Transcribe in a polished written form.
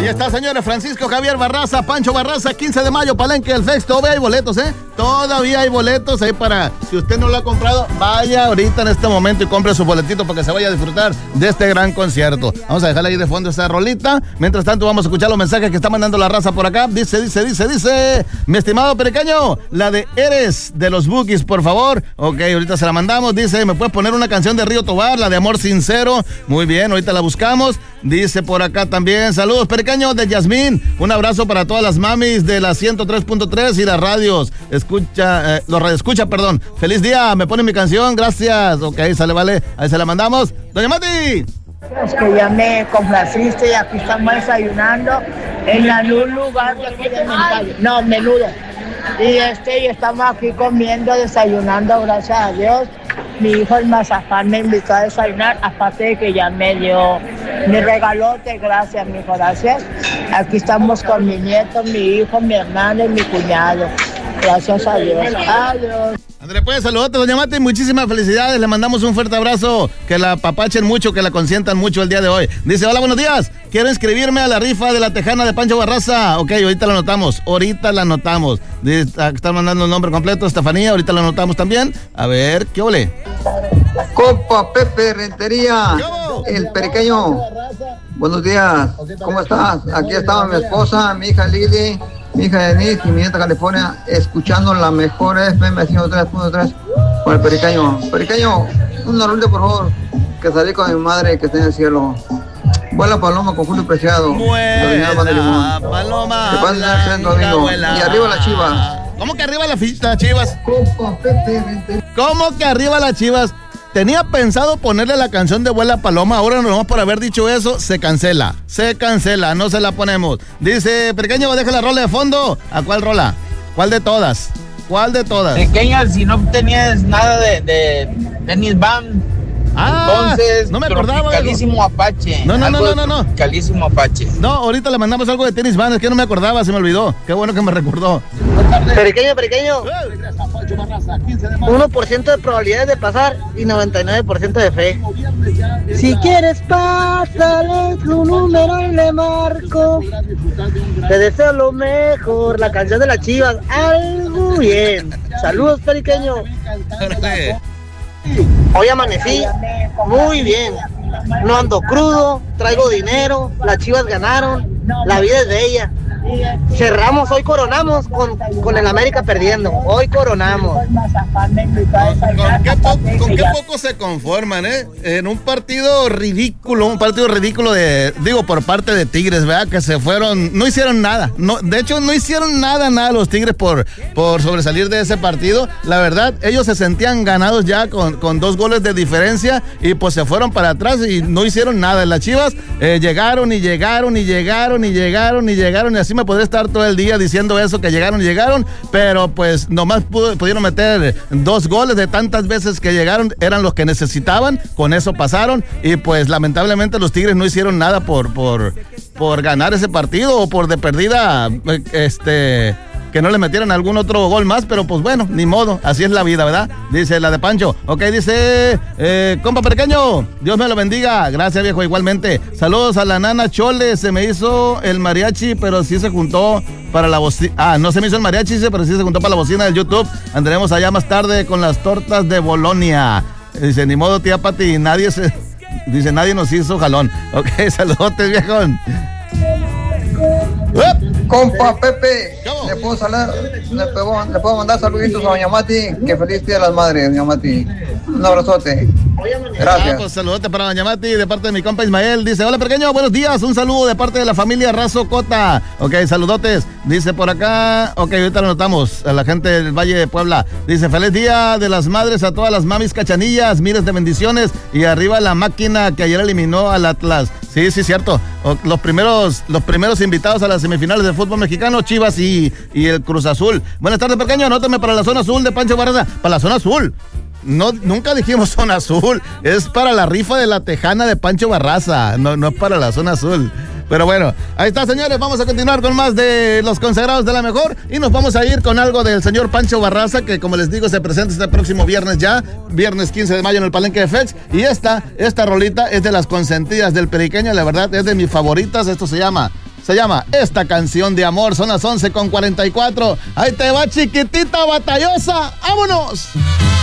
Ahí está, señores, Francisco Javier Barraza, Pancho Barraza, 15 de mayo, Palenque del FEX. Todavía hay boletos, todavía hay boletos ahí para, si usted no lo ha comprado, vaya ahorita en este momento y compre su boletito para que se vaya a disfrutar de este gran concierto. Vamos a dejarle ahí de fondo esta rolita. Mientras tanto, vamos a escuchar los mensajes que está mandando la raza por acá. Dice, mi estimado Periqueño, la de Eres de los Bookies, por favor. Ok, ahorita se la mandamos. Dice, ¿me puedes poner una canción de Río Tobar, la de Amor Sincero? Muy bien, ahorita la buscamos. Dice por acá también, saludos Periqueño de Yasmín, un abrazo para todas las mamis de la 103.3 y las radios, los radioescucha, perdón. Feliz día, me pone mi canción, gracias. Ok, sale, vale, ahí se la mandamos. Doña Mati. Es que ya me complaciste y aquí estamos desayunando en algún lugar de aquí de Montaña. No, Menudo. Y estamos aquí comiendo, desayunando, gracias a Dios. Mi hijo el Mazapán me invitó a desayunar, aparte de que ya me dio mi regalote, gracias, mi hijo, gracias. Aquí estamos con mi nieto, mi hijo, mi hermano y mi cuñado. Gracias a Dios. Adiós. André, pues, saludos, doña Mati, muchísimas felicidades, le mandamos un fuerte abrazo, que la apapachen mucho, que la consientan mucho el día de hoy. Dice, hola, buenos días, quiero inscribirme a la rifa de la tejana de Pancho Barraza. Ok, ahorita la anotamos. Dice, están mandando el nombre completo, Estefanía, ahorita la anotamos también. A ver, ¿qué ole? Compa Pepe Rentería, el Periqueño. Buenos días, ¿cómo estás? Aquí estaba mi esposa, mi hija Lili, mi hija Denise y mi nieta California, escuchando la mejor FM 103.3 con el Periqueño. Periqueño, una rolita por favor, que salí con mi madre que está en el cielo. Vuela Paloma con Julio Preciado. Vuela Paloma. Que pasen un excelente domingo. Y arriba las Chivas. ¿Cómo que arriba las Chivas? ¿Cómo que arriba las Chivas? Tenía pensado ponerle la canción de Vuela Paloma, ahora nomás por haber dicho eso, se cancela, no se la ponemos. Dice, Pequeño, deja la rola de fondo. ¿A cuál rola? ¿Cuál de todas? Pequeña, si no tenías nada de Dennis Bam, entonces no me acordaba. Tropicalísimo Apache. No. Tropicalísimo Apache. No, ahorita le mandamos algo de Dennis Bam, es que no me acordaba, se me olvidó. Qué bueno que me recordó. Periqueño. 1% de probabilidades de pasar y 99% de fe. Si quieres, pásale tu número y le marco. Te deseo lo mejor. La canción de las Chivas. Algo bien. Saludos, Periqueño. Hoy amanecí muy bien. No ando crudo, traigo dinero, las Chivas ganaron, la vida es bella. Cerramos, hoy coronamos con el América perdiendo. Hoy coronamos. ¿Con qué poco se conforman, En un partido ridículo por parte de Tigres, ¿verdad? Que se fueron, no hicieron nada. De hecho, no hicieron nada los Tigres por sobresalir de ese partido. La verdad, ellos se sentían ganados ya con 2 goles de diferencia y pues se fueron para atrás y no hicieron nada. Las Chivas llegaron y así me podría estar todo el día diciendo eso, que llegaron, pero pues nomás pudieron meter 2 goles de tantas veces que llegaron, eran los que necesitaban, con eso pasaron y pues lamentablemente los Tigres no hicieron nada por ganar ese partido o por de perdida que no le metieran algún otro gol más, pero pues bueno, ni modo, así es la vida, ¿verdad? Dice la de Pancho. Ok, dice, compa Pequeño, Dios me lo bendiga. Gracias, viejo, igualmente. Saludos a la nana Chole, se me hizo el mariachi, pero sí se juntó para la bocina. No se me hizo el mariachi, pero sí se juntó para la bocina del YouTube. Andaremos allá más tarde con las tortas de Bolonia. Dice, ni modo, tía Pati, nadie nos hizo jalón. Ok, saludotes, viejón. Compa Pepe, ¿le puedo mandar saluditos a doña Mati? Que feliz día de las madres, doña Mati. Un abrazote. Gracias. Pues saludote para doña Mati de parte de mi compa Ismael. Dice, hola Pequeño, buenos días. Un saludo de parte de la familia Razo Cota. Ok, saludotes. Dice por acá, ok, ahorita lo notamos, a la gente del Valle de Puebla. Dice, feliz día de las madres a todas las mamis cachanillas, miles de bendiciones y arriba la máquina que ayer eliminó al Atlas. Sí, cierto. Los primeros invitados a las semifinales del fútbol mexicano, Chivas y el Cruz Azul. Buenas tardes, Pequeño, anótame para la zona azul de Pancho Barraza. Para la zona azul. No, nunca dijimos zona azul, es para la rifa de la tejana de Pancho Barraza, no es para la zona azul. Pero bueno, ahí está, señores, vamos a continuar con más de los consagrados de la mejor y nos vamos a ir con algo del señor Pancho Barraza, que como les digo, se presenta este próximo viernes viernes 15 de mayo en el Palenque de FEX, y esta rolita es de las consentidas del Periqueño, la verdad es de mis favoritas. Esto se llama Se llama Esta Canción de Amor. Son las 11:44. Ahí te va, chiquitita batallosa. ¡Vámonos!